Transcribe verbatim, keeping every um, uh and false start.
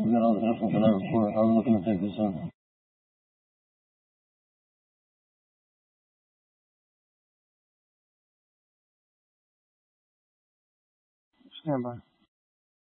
بإرادة رفع كلام الكل حاضر كلمة الإنسان. شنو